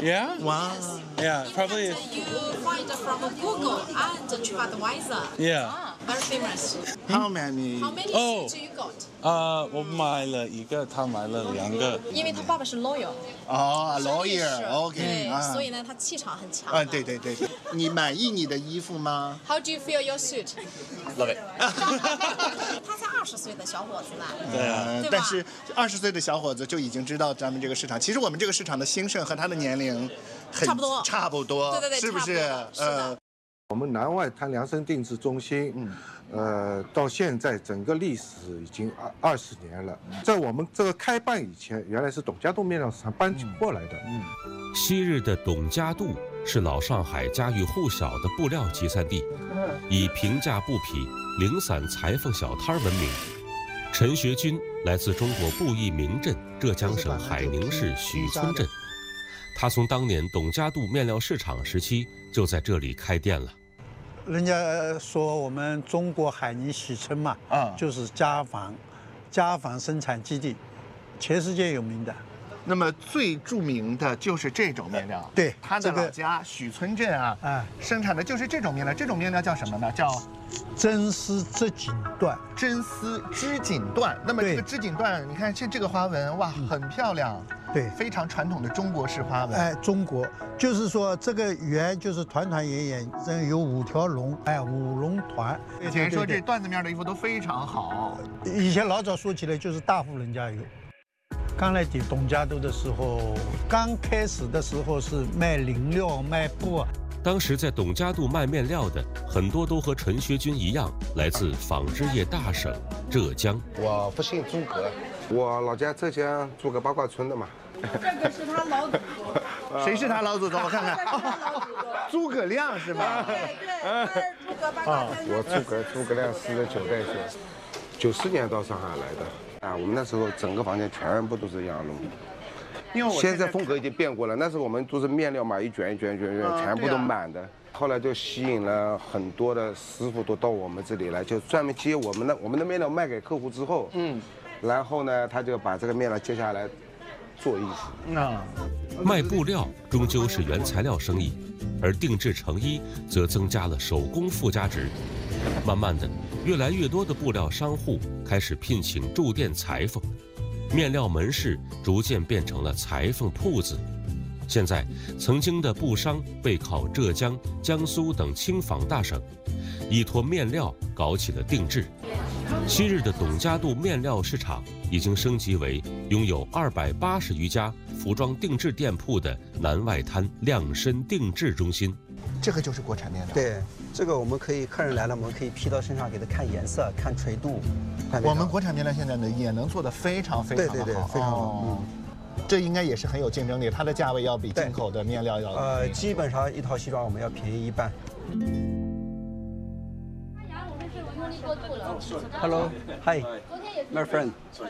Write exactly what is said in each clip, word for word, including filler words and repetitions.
Yeah. Wow. Yeah, probably. You find from Google and TripAdvisor. Yeah. Very famous. How many? How many Oh. seats you got? 呃，我买了一个，他买了两个。 因为他爸爸是 lawyer， 哦是律师 ，lawyer，OK 对， 啊。 所以呢，他气场很强。 啊，对对对，你满意你的衣服吗？ How do you feel your suit？ Love it 他才二十岁的小伙子呢。 对啊呃对吧但是二十岁的小伙子就已经知道咱们这个市场。其实我们这个市场的兴盛和他的年龄很差不多差不多， 对对对是不是？ 差不多是的呃， 我们南外滩量身定制中心，嗯，呃，到现在整个历史已经二二十年了。在我们这个开办以前，原来是董家渡面料市场搬过来的。嗯， 昔日的董家渡是老上海家喻户晓的布料集散地，以平价布匹、零散裁缝小摊闻名。陈学军来自中国布艺名镇浙江省海宁市许村镇，他从当年董家渡面料市场时期就在这里开店了。 人家说我们中国海宁许村嘛， 啊就是家纺，家纺生产基地，全世界有名的。 那么最著名的就是这种面料， 对他的这个老家许村镇啊， 哎生产的就是这种面料。这种面料叫什么呢？叫真丝织锦缎， 真丝织锦缎。那么这个织锦缎，你看这这个花纹，哇，很漂亮， 对， 非常传统的中国式花纹。 哎，中国就是说这个圆就是团团圆圆，这有五条龙，哎，五龙团。 以前说这对缎子面的衣服都非常好。 对对以前老早说起来就是大户人家有。刚来抵董家渡的时候，刚开始的时候是卖lin料、卖布。 当时在董家渡卖面料的很多都和陈学军一样，来自纺织业大省浙江。 我不姓诸葛，我老家浙江诸葛八卦村的嘛。 这个是他老祖宗， 谁是他老祖宗？我看看， 这是他老祖宗。 诸葛亮是吧？ 对对，他是诸葛八卦村。 我诸葛诸葛亮四十九代学，九四年到上海来的。啊，我们那时候整个房间全部都是羊绒。 因为我现在风格已经变过了，那时候我们都是面料嘛，一卷一卷一卷一卷， 啊全部对啊都满的。后来就吸引了很多的师傅都到我们这里来，就专门接我们的我们的面料卖给客户之后，嗯，然后呢，他就把这个面料接下来做衣服。 啊， 卖布料终究是原材料生意，而定制成衣则增加了手工附加值。慢慢的，越来越多的布料商户开始聘请驻店裁缝，面料门市逐渐变成了裁缝铺子。现在，曾经的布商背靠浙江、江苏等轻纺大省，依托面料搞起了定制。昔日的董家渡面料市场已经升级为拥有二百八十余家服装定制店铺的南外滩量身定制中心。 这个就是国产面料。， 对，这个我们可以客人来了，我们可以披到身上给他看颜色、看垂度。看味道我们国产面料现在呢也能做得非常非常的好， 对对对非常好哦这应该也是很有竞争力，它的价位要比进口的面料要。 呃，基本上一套西装我们要便宜一半。Hello, hi, my friend.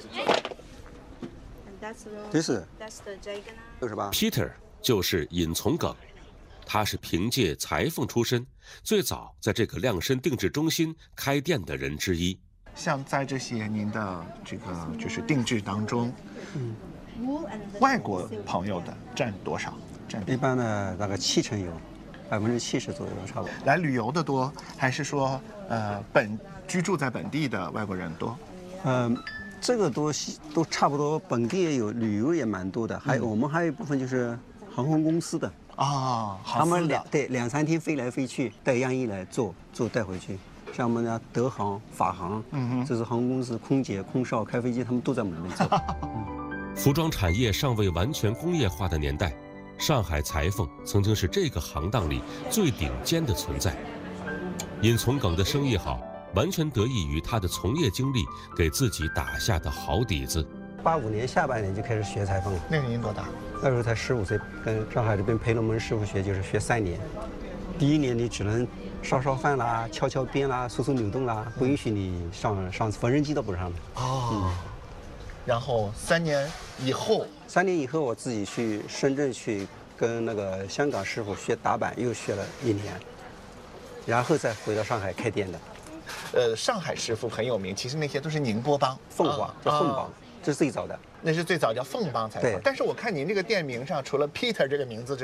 This is That's the dragon. 六十八。 Peter 就是尹从耿，他是凭借裁缝出身，最早在这个量身定制中心开店的人之一。 像在这些您的这个就是定制当中，外国朋友的占多少？占比一般呢，大概七成有，百分之七十左右差不多。 来旅游的多，还是说呃本居住在本地的外国人多？ 嗯，这个都都差不多，本地也有，旅游也蛮多的。还有、我们还有一部分就是航空公司的， 啊， 他们两两对两三天飞来飞去，带样衣来做，做带回去。像我们的德航、法航，嗯哼，这是航空公司空姐、空少、开飞机，他们都在我们那边做。 服装产业尚未完全工业化的年代，上海裁缝曾经是这个行当里最顶尖的存在。尹从耿的生意好，完全得益于他的从业经历给自己打下的好底子。 八五年下半年就开始学裁缝了， 那个您多大？ 那时候才十五岁，跟上海这边培龙门师傅学，就是学三年。第一年你只能烧烧饭啦、敲敲边啦、搓搓扭动啦，不允许你上上缝纫机都不上的。 哦，嗯、然后三年以后， 三年以后我自己去深圳去跟那个香港师傅学打板，又学了一年，然后再回到上海开店的。 呃，上海师傅很有名，其实那些都是宁波帮、 凤凰，叫凤帮，这是最早的。 那是最早叫凤帮裁缝对。 但是我看您这个店名上，除了 Peter 这个名字之